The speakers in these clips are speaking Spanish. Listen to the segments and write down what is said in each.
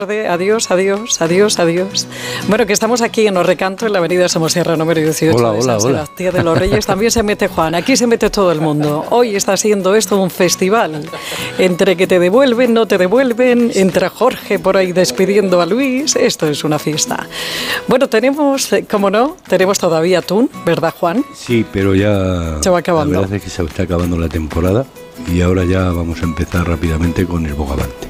Adiós, adiós, adiós, adiós. Bueno, que estamos aquí en Os Recanto, en la avenida Somosierra número 18 de San Sebastián de los Reyes. También se mete Juan, aquí se mete todo el mundo. Hoy está siendo esto un festival. Entre que te devuelven, no te devuelven, entre Jorge por ahí despidiendo a Luis, esto es una fiesta. Bueno, tenemos, como no, tenemos todavía atún, ¿verdad, Juan? Sí, pero ya se va acabando. La verdad es que se está acabando la temporada y ahora ya vamos a empezar rápidamente con el bogavante.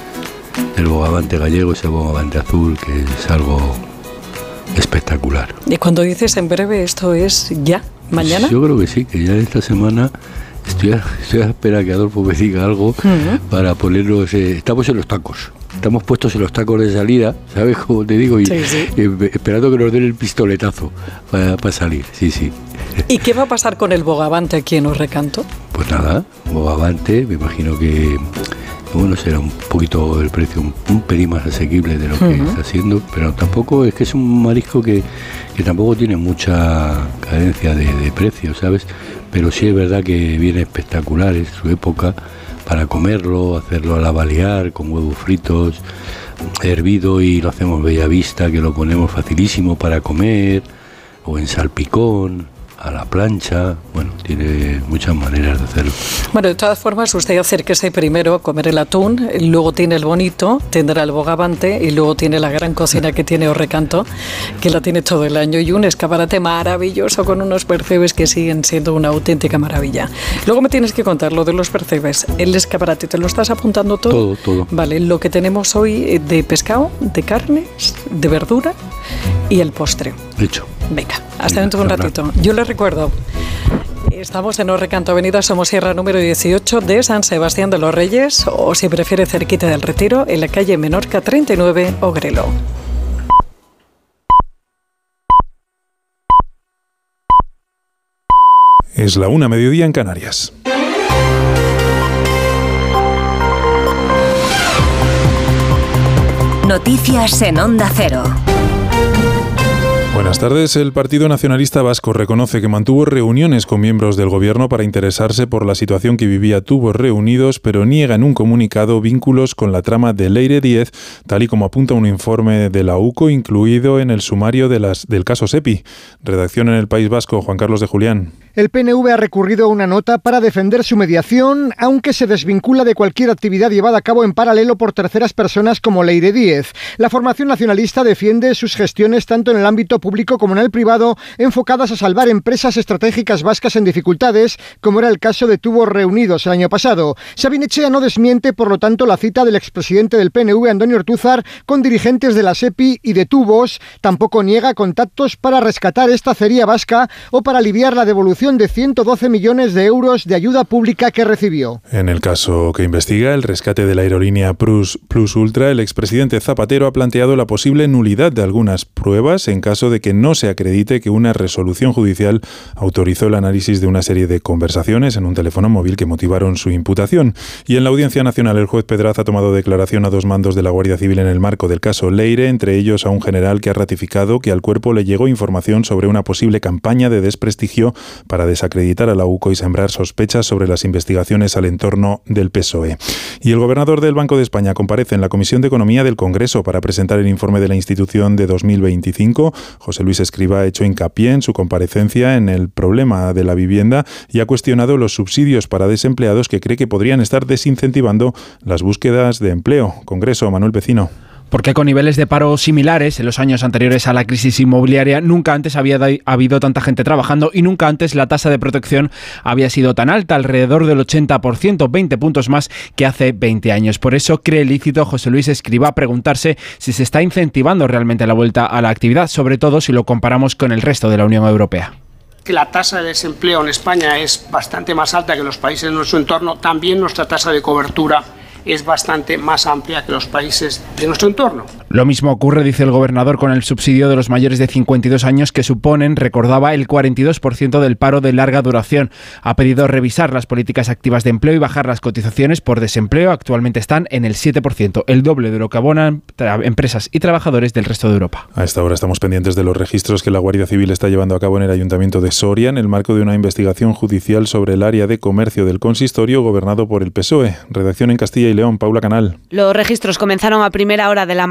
El bogavante gallego, ese bogavante azul, que es algo espectacular. Y cuando dices en breve, ¿esto es ya? ¿Mañana? Yo creo que sí, que ya esta semana estoy a espera que Adolfo me diga algo para ponerlos. Estamos en los tacos. Estamos puestos en los tacos de salida, ¿sabes cómo te digo? Y sí. Esperando que nos den el pistoletazo para salir, sí. ¿Y qué va a pasar con el bogavante aquí en Os Recanto? Pues nada, bogavante, me imagino que bueno, será un poquito el precio, un pelín más asequible de lo que está haciendo, pero tampoco es que es un marisco que tampoco tiene mucha carencia de precio, ¿sabes? Pero sí es verdad que viene espectacular en su época para comerlo, hacerlo a la balear, con huevos fritos, hervido, y lo hacemos bella vista, que lo ponemos facilísimo para comer, o en salpicón, a la plancha. Bueno, tiene muchas maneras de hacerlo. Bueno, de todas formas, usted acérquese primero a comer el atún, luego tiene el bonito, tendrá el bogavante y luego tiene la gran cocina que tiene Os Recanto, que la tiene todo el año, y un escaparate maravilloso con unos percebes que siguen siendo una auténtica maravilla. Luego me tienes que contar lo de los percebes. El escaparate, ¿te lo estás apuntando todo? Todo. Vale, lo que tenemos hoy de pescado, de carnes, de verdura y el postre. Hecho. Venga, hasta dentro de un ratito. Yo les recuerdo, estamos en Os Recanto, avenida Somosierra número 18 de San Sebastián de los Reyes, o si prefiere cerquita del Retiro, en la calle Menorca 39, Ogrelo. Es la 1:00 mediodía en Canarias. Noticias en Onda Cero. Buenas tardes. El Partido Nacionalista Vasco reconoce que mantuvo reuniones con miembros del Gobierno para interesarse por la situación que vivía Tubos Reunidos, pero niega en un comunicado vínculos con la trama de Leire 10, tal y como apunta un informe de la UCO incluido en el sumario del caso SEPI. Redacción en el País Vasco, Juan Carlos de Julián. El PNV ha recurrido a una nota para defender su mediación, aunque se desvincula de cualquier actividad llevada a cabo en paralelo por terceras personas como Leire 10. La formación nacionalista defiende sus gestiones tanto en el ámbito público como en el privado, enfocadas a salvar empresas estratégicas vascas en dificultades, como era el caso de Tubos Reunidos el año pasado. Sabin Etxea no desmiente, por lo tanto, la cita del expresidente del PNV, Antonio Ortúzar, con dirigentes de la SEPI y de Tubos. Tampoco niega contactos para rescatar esta acería vasca o para aliviar la devolución de 112 millones de euros de ayuda pública que recibió. En el caso que investiga el rescate de la aerolínea Plus Ultra, el expresidente Zapatero ha planteado la posible nulidad de algunas pruebas en caso de que no se acredite que una resolución judicial autorizó el análisis de una serie de conversaciones en un teléfono móvil que motivaron su imputación. Y en la Audiencia Nacional, el juez Pedraz ha tomado declaración a dos mandos de la Guardia Civil en el marco del caso Leire, entre ellos a un general que ha ratificado que al cuerpo le llegó información sobre una posible campaña de desprestigio para desacreditar a la UCO y sembrar sospechas sobre las investigaciones al entorno del PSOE. Y el gobernador del Banco de España comparece en la Comisión de Economía del Congreso para presentar el informe de la institución de 2025. José Luis Escrivá ha hecho hincapié en su comparecencia en el problema de la vivienda y ha cuestionado los subsidios para desempleados que cree que podrían estar desincentivando las búsquedas de empleo. Congreso, Manuel Pecino. Porque con niveles de paro similares en los años anteriores a la crisis inmobiliaria, nunca antes había habido tanta gente trabajando y nunca antes la tasa de protección había sido tan alta, alrededor del 80%, 20 puntos más que hace 20 años. Por eso cree lícito José Luis Escrivá preguntarse si se está incentivando realmente la vuelta a la actividad, sobre todo si lo comparamos con el resto de la Unión Europea. Que la tasa de desempleo en España es bastante más alta que en los países de nuestro entorno, también nuestra tasa de cobertura es bastante más amplia que los países de nuestro entorno. Lo mismo ocurre, dice el gobernador, con el subsidio de los mayores de 52 años que suponen, recordaba, el 42% del paro de larga duración. Ha pedido revisar las políticas activas de empleo y bajar las cotizaciones por desempleo. Actualmente están en el 7%, el doble de lo que abonan empresas y trabajadores del resto de Europa. A esta hora estamos pendientes de los registros que la Guardia Civil está llevando a cabo en el Ayuntamiento de Soria en el marco de una investigación judicial sobre el área de comercio del consistorio gobernado por el PSOE. Redacción en Castilla Castilla y León. Paula Canal. Los registros comenzaron a primera hora de la